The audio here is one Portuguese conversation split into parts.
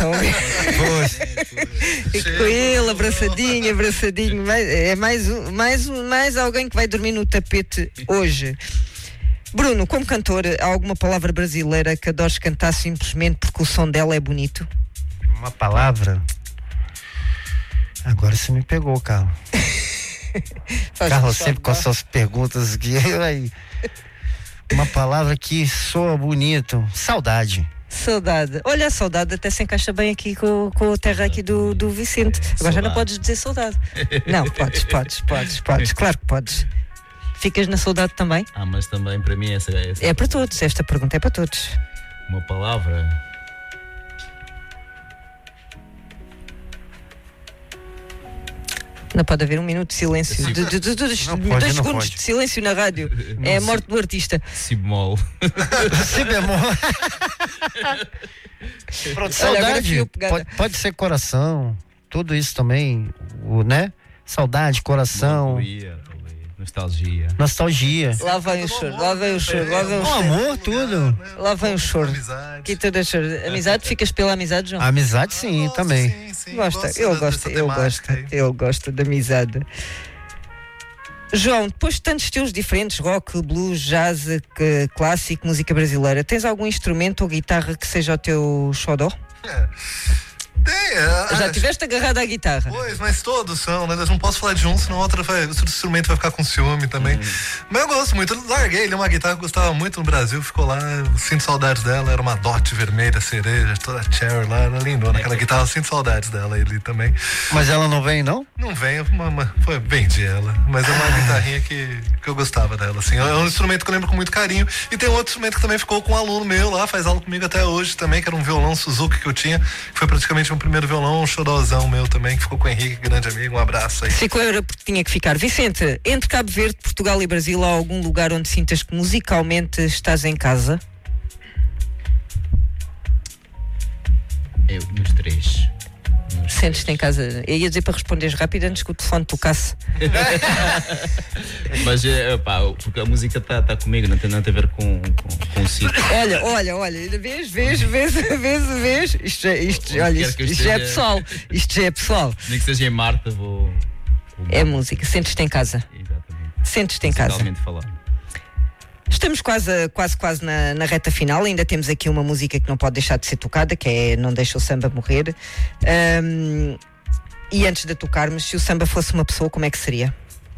estão a ver? Com ele, abraçadinho. É mais alguém que vai dormir no tapete hoje. Bruno, como cantor, há alguma palavra brasileira que adores cantar simplesmente porque o som dela é bonito? Uma palavra? Agora você me pegou, Carlos. Carlos sempre com as suas perguntas aqui. Uma palavra que soa bonito. Saudade. Saudade. Olha, a saudade até se encaixa bem aqui com a terra aqui do Vicente. Agora já não podes dizer saudade. Não, podes. Claro que podes. Ficas na saudade também? Mas também para mim essa é para todos, esta pergunta é para todos. Uma palavra. Não pode haver um minuto de silêncio. 2 segundos de silêncio na rádio. Não, é a morte do artista. Si bemol. Si bemol. Pronto, saudade. Pode ser coração. Tudo isso também, né? Saudade, coração. Nostalgia. Lá vem o choro. Amor, tudo. Lá vem o choro. Que tudo é choro. Amizade, ficas pela amizade, João? Amizade, sim, também. Sim, eu gosto da amizade. João, depois de tantos estilos diferentes, rock, blues, jazz, clássico, música brasileira, tens algum instrumento ou guitarra que seja o teu xodó? Já tiveste agarrado à guitarra? Pois, mas todos são, né? Eu não posso falar de um, senão outro instrumento vai ficar com ciúme também. Mas eu gosto muito, eu larguei ele, uma guitarra que eu gostava muito no Brasil, ficou lá, eu sinto saudades dela, era uma Dot vermelha, cereja, toda cherry lá, era lindona aquela guitarra, eu sinto saudades dela ali também. Mas ela não vem, não? Não vem, vendi ela, mas é uma guitarrinha que eu gostava dela, assim, é um instrumento que eu lembro com muito carinho, e tem outro instrumento que também ficou com um aluno meu lá, faz aula comigo até hoje também, que era um violão Suzuki que eu tinha, que foi praticamente um primeiro violão, um xodózão meu também, que ficou com o Henrique, grande amigo, um abraço aí. Ficou, era porque tinha que ficar. Vicente, entre Cabo Verde, Portugal e Brasil, há algum lugar onde sintas que musicalmente estás em casa? Eu, nos três. Sentes-te em casa? Eu ia dizer para responderes rápido antes que o telefone tocasse. Mas, porque a música está comigo, não tem nada a ver com o sítio. Olha, vês. Isto já é pessoal. Isto já é pessoal. Nem que seja em Marta, vou é música, sentes-te em casa. Exatamente. Sentes-te em casa. Falar. Estamos quase na reta final. Ainda temos aqui uma música que não pode deixar de ser tocada, que é Não Deixa o Samba Morrer. E antes de tocarmos, se o samba fosse uma pessoa, como é que seria?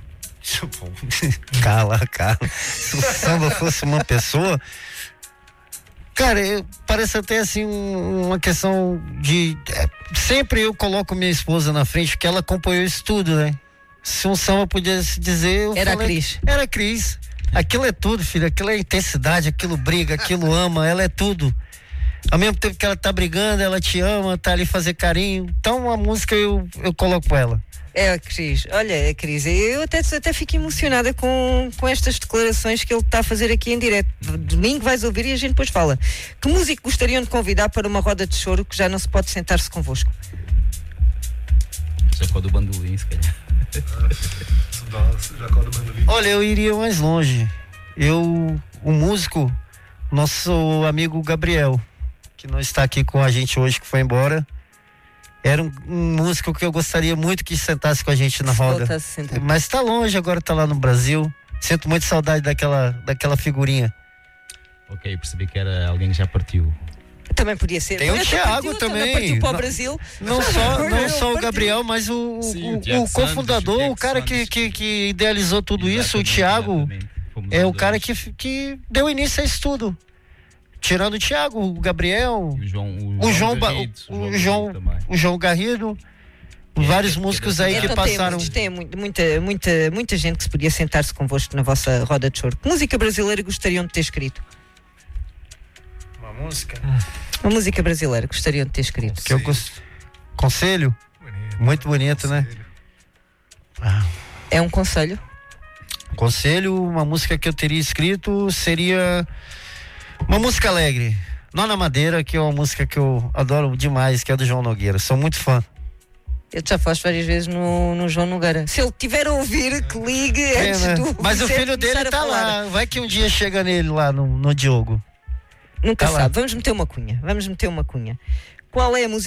Cala. Se o samba fosse uma pessoa, cara, parece até assim uma questão de... sempre eu coloco minha esposa na frente, porque ela acompanhou isso tudo, né? Se um samba pudesse dizer... Era Cris. Era Cris. Aquilo é tudo, filho. Aquilo é intensidade, aquilo briga, aquilo ama, ela é tudo. Ao mesmo tempo que ela tá brigando, ela te ama, tá ali fazer carinho. Então a música eu coloco ela. É a Cris. Olha, a Cris, eu até fico emocionada com estas declarações que ele está a fazer aqui em direto. Domingo vais ouvir e a gente depois fala. Que músico gostariam de convidar para uma roda de choro que já não se pode sentar-se convosco? Jacó do Bandolim, se calhar. Olha, eu iria mais longe. O músico, nosso amigo Gabriel, que não está aqui com a gente hoje, que foi embora, era um músico que eu gostaria muito que sentasse com a gente na roda. Mas está longe, agora está lá no Brasil. Sinto muito saudade daquela figurinha. Ok, percebi que era alguém que já partiu. Também podia ser. Tem o Thiago também. Partiu para o Brasil. Não só o Gabriel, mas o cofundador, o cara que idealizou tudo isso, o Thiago, é o cara que deu início a isso tudo. Tirando o Thiago, o Gabriel, o João Garrido, vários músicos aí que passaram. Tem muita gente que se podia sentar-se convosco na vossa roda de choro. Que música brasileira gostariam de ter escrito? Uma música brasileira gostariam de ter escrito. Que eu gosto. Conselho? Muito bonito, né? É um conselho? Conselho, uma música que eu teria escrito seria uma música alegre. Nona Madeira, que é uma música que eu adoro demais, que é do João Nogueira. Sou muito fã. Eu já falaste várias vezes no João Nogueira. Se ele tiver a ouvir, que ligue antes do... Mas o filho dele tá lá. Vai que um dia chega nele lá no Diogo. Nunca sabe. Vamos meter uma cunha. Qual é a música